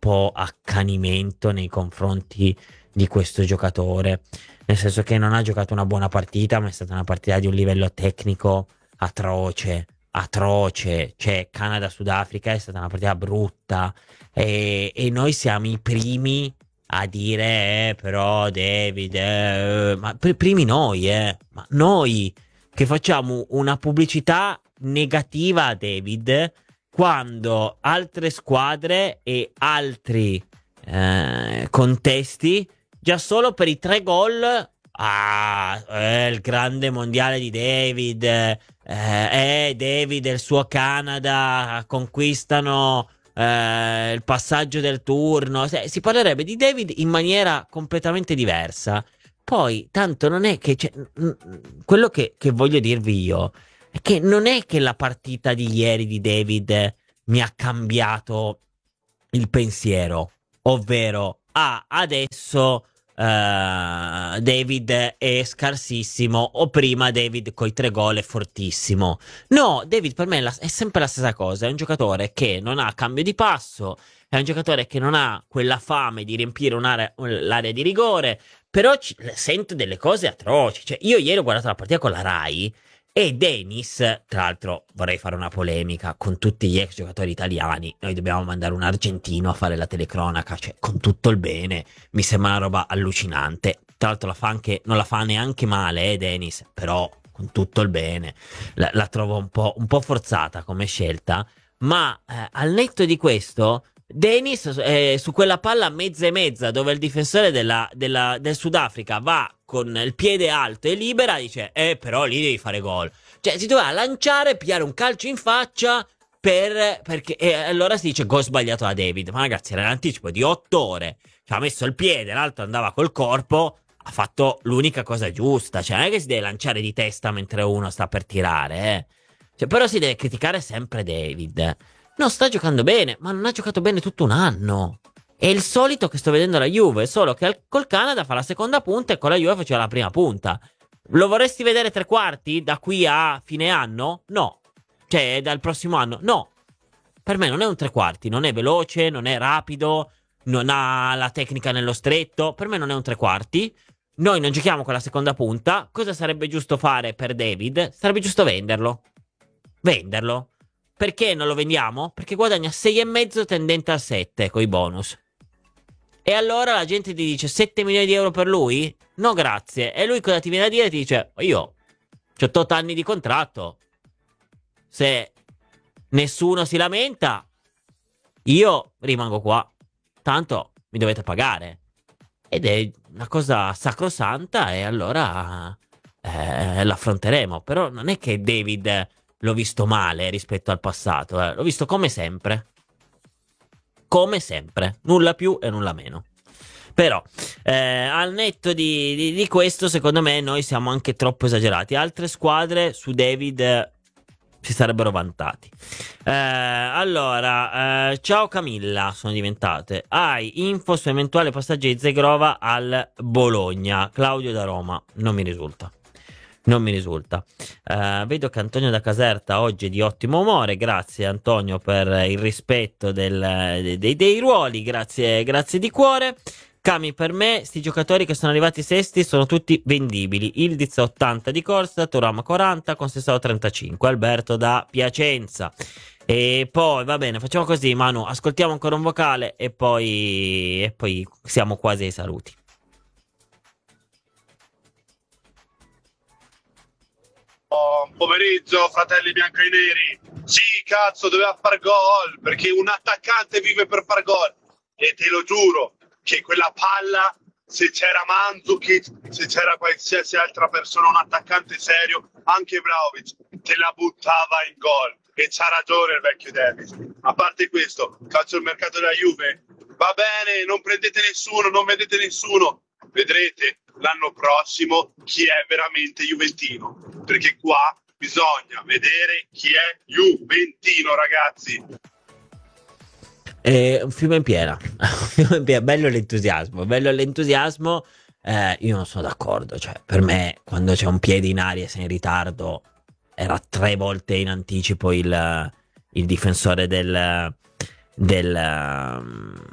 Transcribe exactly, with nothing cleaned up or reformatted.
troppo accanimento nei confronti di questo giocatore, nel senso che non ha giocato una buona partita, ma è stata una partita di un livello tecnico atroce, atroce, cioè Canada-Sudafrica è stata una partita brutta e, e noi siamo i primi a dire eh, però David, eh, ma pr- primi noi, eh, ma noi che facciamo una pubblicità negativa a David quando altre squadre e altri eh, contesti già solo per i tre gol. Ah, eh, il grande mondiale di David. Eh, eh, David e il suo Canada conquistano eh, il passaggio del turno. Se- si parlerebbe di David in maniera completamente diversa. Poi, tanto non è che c'è, mm, mm, quello che, che voglio dirvi io è che non è che la partita di ieri di David mi ha cambiato il pensiero, ovvero, ah, adesso eh, David è scarsissimo, o prima David coi tre gol è fortissimo. No, David per me è, la- è sempre la stessa cosa, è un giocatore che non ha cambio di passo, è un giocatore che non ha quella fame di riempire un'area- l'area di rigore, però ci- sento delle cose atroci. Cioè, io ieri ho guardato la partita con la Rai e Dennis, tra l'altro vorrei fare una polemica con tutti gli ex giocatori italiani, noi dobbiamo mandare un argentino a fare la telecronaca, cioè con tutto il bene, mi sembra una roba allucinante. Tra l'altro la fa anche, non la fa neanche male, eh, Dennis, però con tutto il bene, la, la trovo un po', un po' forzata come scelta, ma eh, al netto di questo, Dennis eh, su quella palla mezza e mezza dove il difensore della, della- del Sudafrica va con il piede alto e libera, dice eh però lì devi fare gol, cioè si doveva lanciare, pigliare un calcio in faccia per, perché e allora si dice gol sbagliato da David, ma ragazzi era l'anticipo di otto ore, ci ha messo il piede, l'altro andava col corpo, ha fatto l'unica cosa giusta, cioè non è che si deve lanciare di testa mentre uno sta per tirare, eh. Cioè, però si deve criticare sempre David. Non sta giocando bene, ma non ha giocato bene tutto un anno. È il solito che sto vedendo la Juve, solo che al- col Canada fa la seconda punta e con la Juve faceva la prima punta. Lo vorresti vedere tre quarti da qui a fine anno? No. Cioè, dal prossimo anno? No. Per me non è un tre quarti, non è veloce, non è rapido, non ha la tecnica nello stretto. Per me non è un tre quarti. Noi non giochiamo con la seconda punta. Cosa sarebbe giusto fare per David? Sarebbe giusto venderlo. Venderlo. Perché non lo vendiamo? Perché guadagna sei e mezzo tendente a sette coi bonus. E allora la gente ti dice sette milioni di euro per lui? No, grazie. E lui cosa ti viene a dire? Ti dice: io ho otto anni di contratto. Se nessuno si lamenta, io rimango qua. Tanto mi dovete pagare. Ed è una cosa sacrosanta e allora eh, l'affronteremo. Però non è che David l'ho visto male rispetto al passato. eh. L'ho visto come sempre. Come sempre. Nulla più e nulla meno. Però, eh, al netto di, di- di questo, secondo me, noi siamo anche troppo esagerati. Altre squadre su David eh, si sarebbero vantati. Eh, allora, eh, ciao Camilla, sono diventate. Hai info su eventuale passaggio di Zegrova al Bologna? Claudio da Roma, non mi risulta. Non mi risulta. Eh, vedo che Antonio da Caserta oggi è di ottimo umore. Grazie Antonio per il rispetto del- dei, dei- dei ruoli. Grazie, grazie di cuore. Cami, per me, sti giocatori che sono arrivati sesti sono tutti vendibili. Ildiz ottanta di corsa, Turama quaranta, con Sessao trentacinque. Alberto da Piacenza. E poi, va bene, facciamo così, Manu. Ascoltiamo ancora un vocale e poi, e poi siamo quasi ai saluti. Buon pomeriggio, fratelli bianco e neri. Sì, cazzo, doveva far gol perché un attaccante vive per far gol. E te lo giuro che quella palla, se c'era Mandzukic, se c'era qualsiasi altra persona, un attaccante serio, anche Vlahovic, te la buttava in gol. E c'ha ragione il vecchio Davis. A parte questo, calcio il mercato della Juve. Va bene, non prendete nessuno, non vendete nessuno. Vedrete l'anno prossimo chi è veramente juventino, perché qua bisogna vedere chi è juventino, ragazzi. È un fiume in piena. Un fiume in piena. Bello l'entusiasmo, bello l'entusiasmo. Eh, io non sono d'accordo. Cioè, per me, quando c'è un piede in aria e sei in ritardo, era tre volte in anticipo il, il difensore del, del,